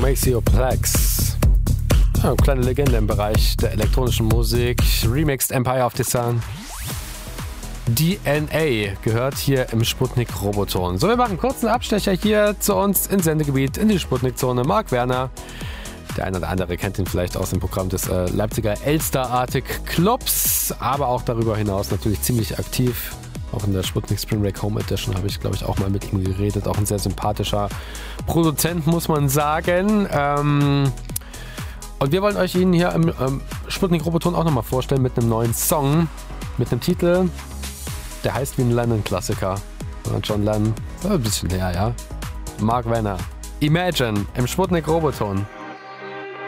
Maceo Plex. Ja, kleine Legende im Bereich der elektronischen Musik. Remixed Empire of the Sun. DNA gehört hier im Sputnik Roboton. So, wir machen einen kurzen Abstecher hier zu uns ins Sendegebiet, in die Sputnik-Zone. Marc Werner. Der eine oder andere kennt ihn vielleicht aus dem Programm des Leipziger Elster-Artig Clubs, aber auch darüber hinaus natürlich ziemlich aktiv. Auch in der Sputnik Spring Break Home Edition habe ich, glaube ich, auch mal mit ihm geredet. Auch ein sehr sympathischer Produzent, muss man sagen. Und wir wollen euch ihn hier im Sputnik Roboton auch nochmal vorstellen mit einem neuen Song, mit einem Titel, der heißt wie ein Lennon-Klassiker. John Lennon, ein bisschen her, ja. Marc Werner. Imagine im Sputnik Roboton.